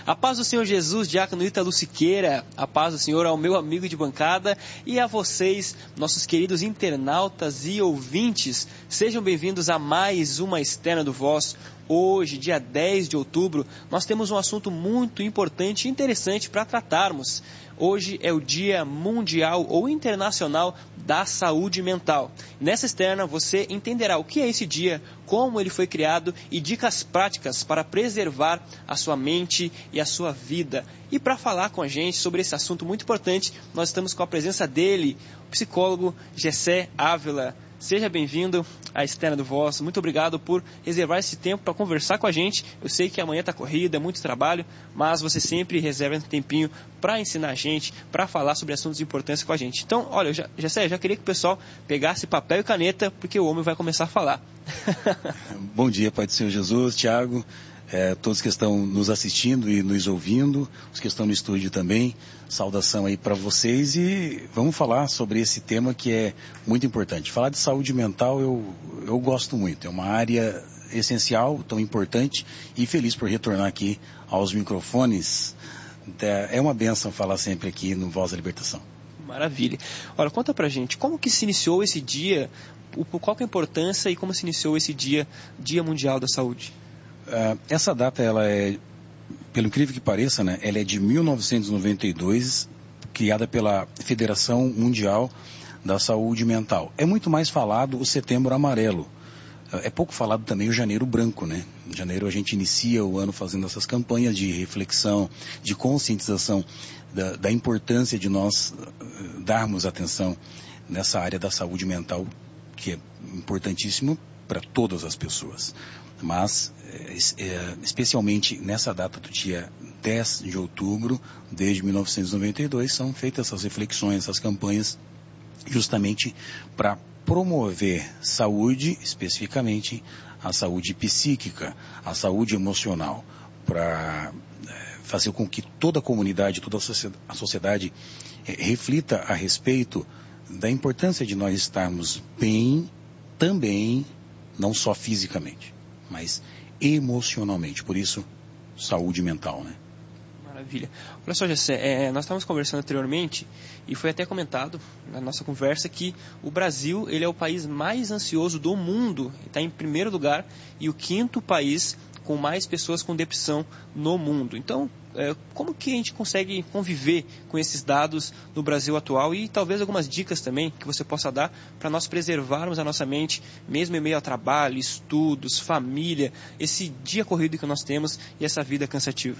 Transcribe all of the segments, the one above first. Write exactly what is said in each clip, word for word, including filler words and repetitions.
A paz do Senhor Jesus, diácono Ítalo Siqueira, a paz do Senhor ao meu amigo de bancada e a vocês, nossos queridos internautas e ouvintes. Sejam bem-vindos a mais uma Externa do Voz. Hoje, dia dez de outubro, nós temos um assunto muito importante e interessante para tratarmos. Hoje é o Dia Mundial ou Internacional da Saúde Mental. Nessa externa você entenderá o que é esse dia, como ele foi criado e dicas práticas para preservar a sua mente e a sua vida. E para falar com a gente sobre esse assunto muito importante, nós estamos com a presença dele, o psicólogo Gessé Ávila. Seja bem-vindo à Externa do Voz. Muito obrigado por reservar esse tempo para conversar com a gente. Eu sei que amanhã está corrida, é muito trabalho, mas você sempre reserva um tempinho para ensinar a gente, para falar sobre assuntos de importância com a gente. Então, olha, eu já, já, sei, já queria que o pessoal pegasse papel e caneta, porque o homem vai começar a falar. Bom dia, Pai do Senhor Jesus, Tiago. É, todos que estão nos assistindo e nos ouvindo, os que estão no estúdio também, saudação aí para vocês e vamos falar sobre esse tema que é muito importante. Falar de saúde mental eu, eu gosto muito, é uma área essencial, tão importante e feliz por retornar aqui aos microfones. É uma bênção falar sempre aqui no Voz da Libertação. Maravilha. Olha, conta pra gente, como que se iniciou esse dia, qual que é a importância e como se iniciou esse dia, Dia Mundial da Saúde? Uh, essa data, ela é, pelo incrível que pareça, né, ela é de mil novecentos e noventa e dois, criada pela Federação Mundial da Saúde Mental. É muito mais falado o Setembro Amarelo. Uh, é pouco falado também o Janeiro Branco, né? Em janeiro a gente inicia o ano fazendo essas campanhas de reflexão, de conscientização da, da importância de nós uh, darmos atenção nessa área da saúde mental, que é importantíssimo para todas as pessoas. Mas, é, especialmente nessa data do dia dez de outubro, desde mil novecentos e noventa e dois, são feitas essas reflexões, essas campanhas, justamente para promover saúde, especificamente a saúde psíquica, a saúde emocional, para é, fazer com que toda a comunidade, toda a sociedade é, reflita a respeito da importância de nós estarmos bem também, não só fisicamente, mas emocionalmente. Por isso, saúde mental, né? Maravilha. Olha só, Gessé, é, nós estávamos conversando anteriormente e foi até comentado na nossa conversa que o Brasil ele é o país mais ansioso do mundo, está em primeiro lugar e o quinto país com mais pessoas com depressão no mundo. Então, é, como que a gente consegue conviver com esses dados no Brasil atual e talvez algumas dicas também que você possa dar para nós preservarmos a nossa mente, mesmo em meio ao trabalho, estudos, família, esse dia corrido que nós temos e essa vida cansativa?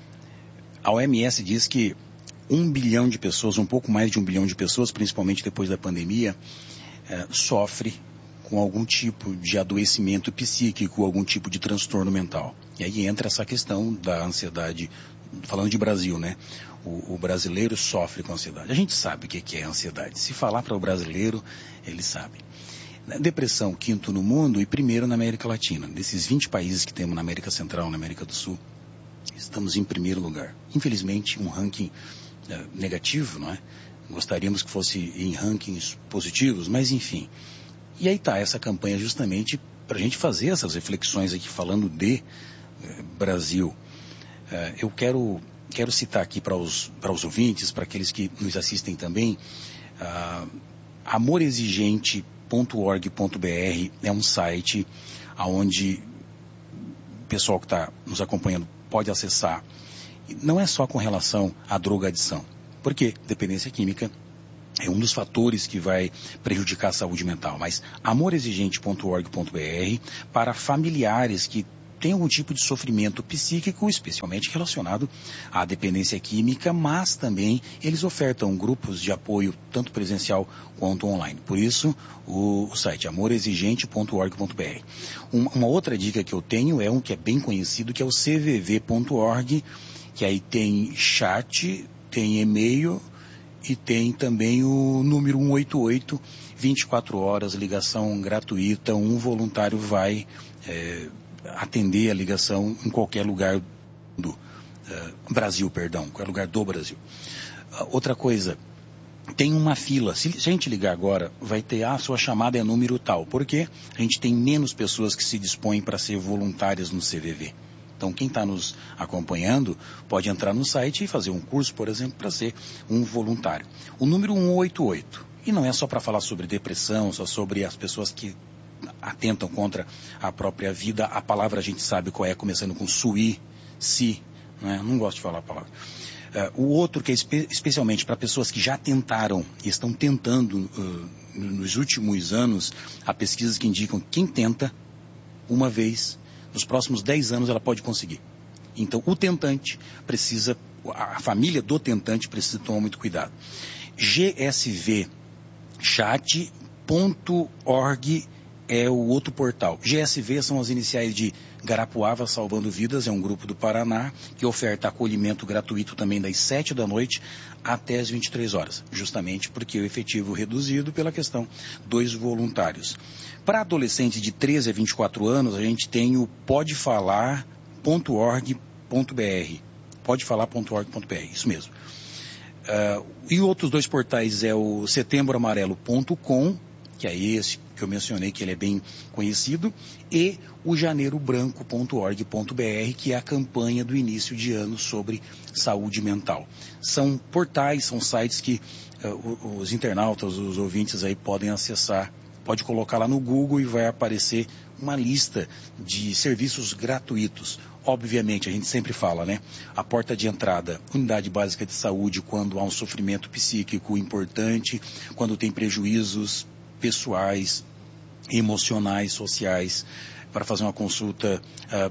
A O M S diz que um bilhão de pessoas, um pouco mais de um bilhão de pessoas, principalmente depois da pandemia, é, sofre com algum tipo de adoecimento psíquico, algum tipo de transtorno mental. E aí entra essa questão da ansiedade, falando de Brasil, né? O, o brasileiro sofre com ansiedade. A gente sabe o que é ansiedade. Se falar para o brasileiro, ele sabe. Depressão, quinto no mundo e primeiro na América Latina. Desses vinte países que temos na América Central, na América do Sul, estamos em primeiro lugar. Infelizmente, um ranking uh, negativo, não é? Gostaríamos que fosse em rankings positivos, mas enfim. E aí está essa campanha justamente para a gente fazer essas reflexões aqui falando de eh, Brasil. Eh, eu quero, quero citar aqui para os, para os ouvintes, para aqueles que nos assistem também, ah, amor exigente ponto org ponto br é um site onde o pessoal que está nos acompanhando pode acessar. Não é só com relação à drogadição, porque dependência química é um dos fatores que vai prejudicar a saúde mental, mas amor exigente ponto org ponto br para familiares que têm algum tipo de sofrimento psíquico, especialmente relacionado à dependência química, mas também eles ofertam grupos de apoio, tanto presencial quanto online. Por isso, o, o site amor exigente ponto org ponto br. Um, uma outra dica que eu tenho é um que é bem conhecido, que é o c v v ponto org, que aí tem chat, tem e-mail, e tem também o número um oito oito, vinte e quatro horas, ligação gratuita, um voluntário vai é, atender a ligação em qualquer lugar do uh, Brasil, perdão, qualquer lugar do Brasil. Uh, outra coisa, tem uma fila, se, se a gente ligar agora, vai ter, ah, sua chamada é número tal, porque a gente tem menos pessoas que se dispõem para ser voluntárias no C V V. Então, quem está nos acompanhando pode entrar no site e fazer um curso, por exemplo, para ser um voluntário. O número um oito oito, e não é só para falar sobre depressão, só sobre as pessoas que atentam contra a própria vida. A palavra a gente sabe qual é, começando com sui, si, né? Não gosto de falar a palavra. Uh, o outro que é espe- especialmente para pessoas que já tentaram e estão tentando uh, nos últimos anos, há pesquisas que indicam que quem tenta uma vez, nos próximos dez anos ela pode conseguir. Então o tentante precisa, a família do tentante precisa tomar muito cuidado. G S V chat ponto org é o outro portal. G S V são as iniciais de Garapuava Salvando Vidas, é um grupo do Paraná que oferta acolhimento gratuito também das sete da noite até as vinte e três horas, justamente porque o efetivo reduzido pela questão dos voluntários. Para adolescentes de treze a vinte e quatro anos, a gente tem o pode falar ponto org ponto b r. pode falar ponto org ponto b r, isso mesmo. Uh, e outros dois portais é o setembro amarelo ponto com, que é esse que eu mencionei, que ele é bem conhecido, e o janeiro branco ponto org ponto b r, que é a campanha do início de ano sobre saúde mental. São portais, são sites que uh, os internautas, os ouvintes aí podem acessar. Pode colocar lá no Google e vai aparecer uma lista de serviços gratuitos. Obviamente, a gente sempre fala, né? A porta de entrada, unidade básica de saúde, quando há um sofrimento psíquico importante, quando tem prejuízos pessoais, emocionais, sociais, para fazer uma consulta uh,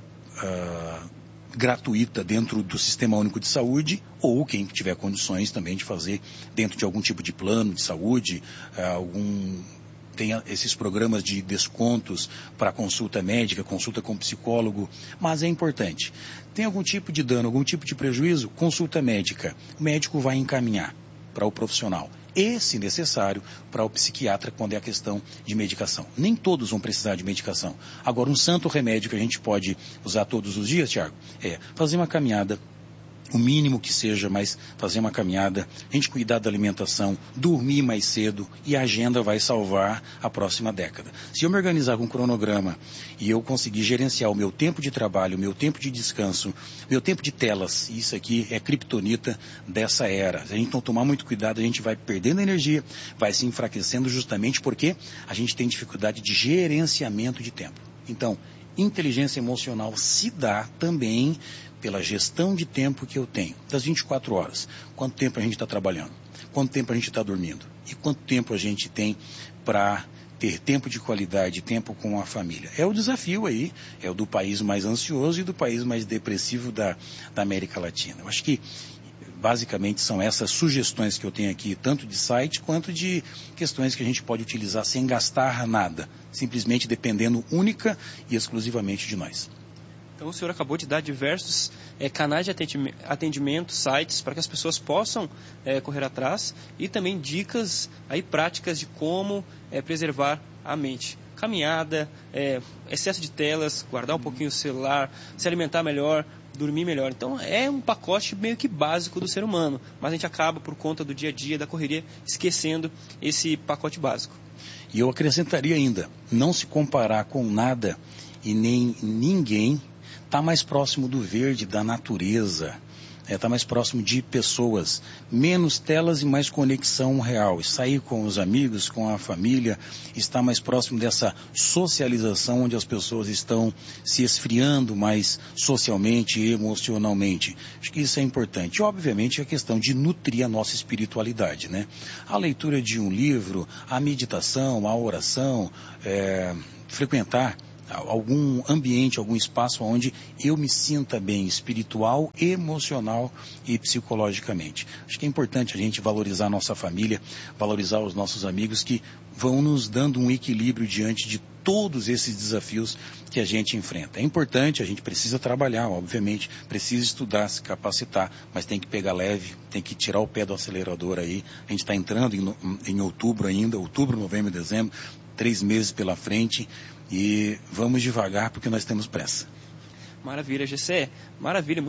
uh, gratuita dentro do Sistema Único de Saúde, ou quem tiver condições também de fazer dentro de algum tipo de plano de saúde, uh, algum... tem esses programas de descontos para consulta médica, consulta com psicólogo, mas é importante. Tem algum tipo de dano, algum tipo de prejuízo? Consulta médica. O médico vai encaminhar para o profissional. E, se necessário, para o psiquiatra quando é a questão de medicação. Nem todos vão precisar de medicação. Agora, um santo remédio que a gente pode usar todos os dias, Tiago, é fazer uma caminhada, o mínimo que seja, mas fazer uma caminhada, a gente cuidar da alimentação, dormir mais cedo, e a agenda vai salvar a próxima década. Se eu me organizar com um cronograma e eu conseguir gerenciar o meu tempo de trabalho, o meu tempo de descanso, meu tempo de telas, isso aqui é criptonita dessa era. Se a gente não tomar muito cuidado, a gente vai perdendo energia, vai se enfraquecendo justamente porque a gente tem dificuldade de gerenciamento de tempo. Então, inteligência emocional se dá também pela gestão de tempo que eu tenho, das vinte e quatro horas. Quanto tempo a gente está trabalhando? Quanto tempo a gente está dormindo? E quanto tempo a gente tem para ter tempo de qualidade, tempo com a família? É o desafio aí, é o do país mais ansioso e do país mais depressivo da, da América Latina. Eu acho que basicamente são essas sugestões que eu tenho aqui, tanto de site quanto de questões que a gente pode utilizar sem gastar nada, simplesmente dependendo única e exclusivamente de nós. Então o senhor acabou de dar diversos é, canais de atendimento, sites, para que as pessoas possam é, correr atrás, e também dicas aí práticas de como é, preservar a mente. Caminhada, é, excesso de telas, guardar um pouquinho o celular, se alimentar melhor, dormir melhor. Então é um pacote meio que básico do ser humano, mas a gente acaba, por conta do dia a dia, da correria, esquecendo esse pacote básico. E eu acrescentaria ainda, não se comparar com nada e nem ninguém. Está mais próximo do verde, da natureza, está é, mais próximo de pessoas, menos telas e mais conexão real. Sair com os amigos, com a família, está mais próximo dessa socialização onde as pessoas estão se esfriando mais socialmente e emocionalmente. Acho que isso é importante. E, obviamente, a questão de nutrir a nossa espiritualidade, né? A leitura de um livro, a meditação, a oração, é, frequentar algum ambiente, algum espaço onde eu me sinta bem espiritual, emocional e psicologicamente. Acho que é importante a gente valorizar a nossa família, valorizar os nossos amigos que vão nos dando um equilíbrio diante de todos esses desafios que a gente enfrenta. É importante, a gente precisa trabalhar, obviamente, precisa estudar, se capacitar, mas tem que pegar leve, tem que tirar o pé do acelerador aí. A gente está entrando em, em outubro ainda, outubro, novembro e dezembro, três meses pela frente, e vamos devagar porque nós temos pressa. Maravilha, Gessé. Maravilha, muito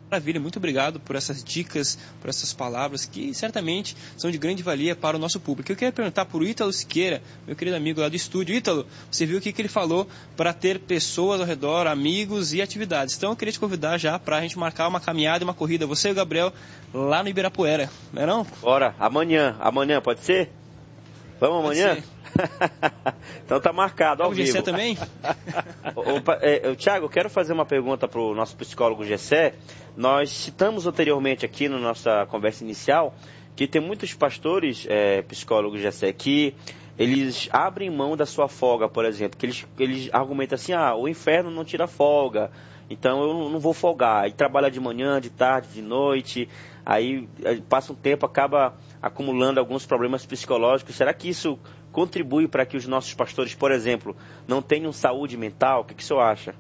Maravilha, muito obrigado por essas dicas, por essas palavras que certamente são de grande valia para o nosso público. Eu queria perguntar para o Ítalo Siqueira, meu querido amigo lá do estúdio. Ítalo, você viu o que ele falou para ter pessoas ao redor, amigos e atividades. Então eu queria te convidar já para a gente marcar uma caminhada e uma corrida, você e o Gabriel, lá no Ibirapuera, não é não? Bora, amanhã, amanhã pode ser? Vamos Pode amanhã? ser. Então tá marcado ao o vivo. Gessé também? Opa, é, Tiago, eu quero fazer uma pergunta para o nosso psicólogo Gessé. Nós citamos anteriormente aqui na nossa conversa inicial que tem muitos pastores, é, psicólogos Gessé, que eles abrem mão da sua folga, por exemplo, que eles, eles argumentam assim, ah, o inferno não tira folga, então eu não vou folgar. E trabalha de manhã, de tarde, de noite, aí passa um tempo, acaba acumulando alguns problemas psicológicos. Será que isso contribui para que os nossos pastores, por exemplo, não tenham saúde mental? O que, que o senhor acha?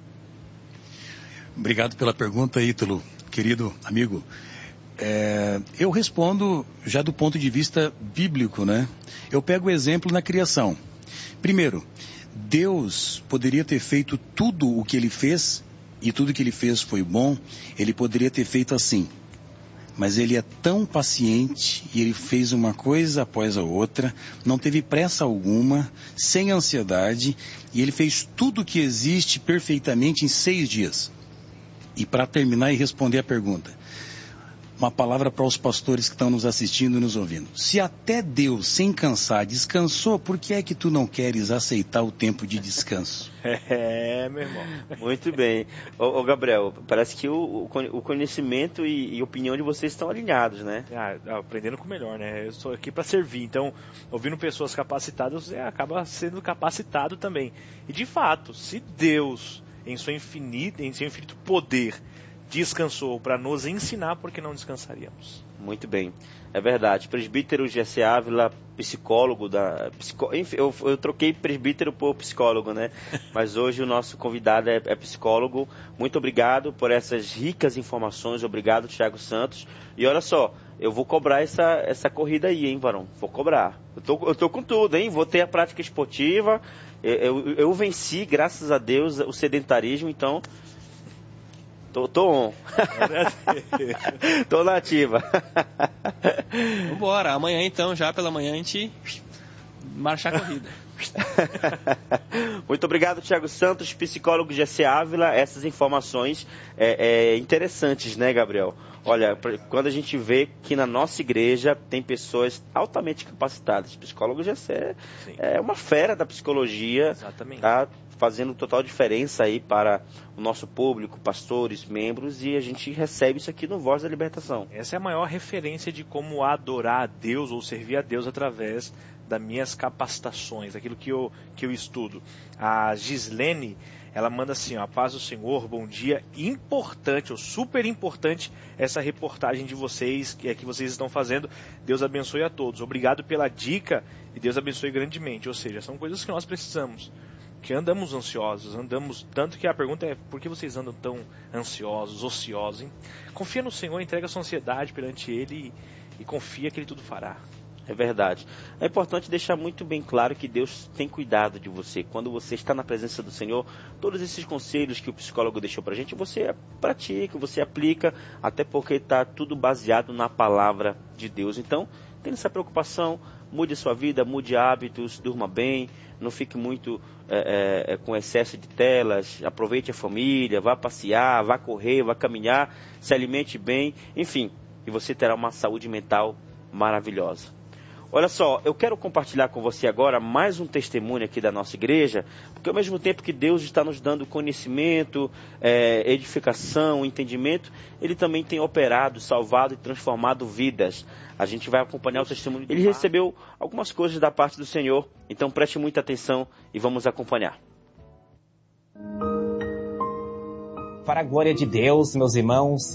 Obrigado pela pergunta, Ítalo, querido amigo. É, eu respondo já do ponto de vista bíblico, né? Eu pego o exemplo na criação. Primeiro, Deus poderia ter feito tudo o que ele fez, e tudo que ele fez foi bom, ele poderia ter feito assim. Mas ele é tão paciente e ele fez uma coisa após a outra, não teve pressa alguma, sem ansiedade, e ele fez tudo o que existe perfeitamente em seis dias. E para terminar e responder a pergunta, uma palavra para os pastores que estão nos assistindo e nos ouvindo. Se até Deus, sem cansar, descansou, por que é que tu não queres aceitar o tempo de descanso? É, meu irmão. Muito bem. Ô, ô Gabriel, parece que o, o conhecimento e, e opinião de vocês estão alinhados, né? Ah, aprendendo com o melhor, né? Eu estou aqui para servir, então, ouvindo pessoas capacitadas, você acaba sendo capacitado também. E, de fato, se Deus, em seu infinito, em seu infinito poder, descansou para nos ensinar, porque não descansaríamos. Muito bem, é verdade. Presbítero Gessé Ávila, psicólogo da... Psico... Enfim, eu, eu troquei presbítero por psicólogo, né? Mas hoje o nosso convidado é, é psicólogo. Muito obrigado por essas ricas informações. Obrigado, Thiago Santos. E olha só, eu vou cobrar essa, essa corrida aí, hein, Varão? Vou cobrar. Eu tô, eu tô com tudo, hein? Vou ter a prática esportiva. Eu, eu, eu venci, graças a Deus, o sedentarismo, então... Tô, tô on. Tô na ativa. Vambora, amanhã então, já pela manhã, a gente marchar a corrida. Muito obrigado, Thiago Santos, psicólogo Gessé Ávila. Essas informações é, é, interessantes, né, Gabriel? Olha, quando a gente vê que na nossa igreja tem pessoas altamente capacitadas. Psicólogo Gessé é uma fera da psicologia. Exatamente. Tá fazendo total diferença aí para o nosso público, pastores, membros, e a gente recebe isso aqui no Voz da Libertação. Essa é a maior referência de como adorar a Deus ou servir a Deus através das minhas capacitações, aquilo que eu, que eu estudo. A Gislene, ela manda assim, ó, a paz do Senhor, bom dia, importante, ou super importante, essa reportagem de vocês, que é que vocês estão fazendo. Deus abençoe a todos. Obrigado pela dica e Deus abençoe grandemente. Ou seja, são coisas que nós precisamos. Que andamos ansiosos, andamos... Tanto que a pergunta é, por que vocês andam tão ansiosos, ociosos? Hein? Confia no Senhor, entrega a sua ansiedade perante Ele e, e confia que Ele tudo fará. É verdade. É importante deixar muito bem claro que Deus tem cuidado de você. Quando você está na presença do Senhor, todos esses conselhos que o psicólogo deixou pra gente, você pratica, você aplica, até porque está tudo baseado na palavra de Deus. Então, tenha essa preocupação, mude sua vida, mude hábitos, durma bem, não fique muito é, é, com excesso de telas, aproveite a família, vá passear, vá correr, vá caminhar, se alimente bem, enfim, e você terá uma saúde mental maravilhosa. Olha só, eu quero compartilhar com você agora mais um testemunho aqui da nossa igreja, porque ao mesmo tempo que Deus está nos dando conhecimento, é, edificação, entendimento, Ele também tem operado, salvado e transformado vidas. A gente vai acompanhar o testemunho. Ele recebeu algumas coisas da parte do Senhor, então preste muita atenção e vamos acompanhar. Para a glória de Deus, meus irmãos,